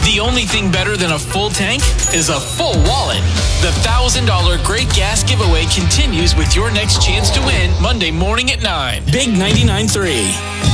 The only thing better than a full tank is a full wallet. The $1,000 Great Gas Giveaway continues with your next chance to win Monday morning at 9. Big 99.3.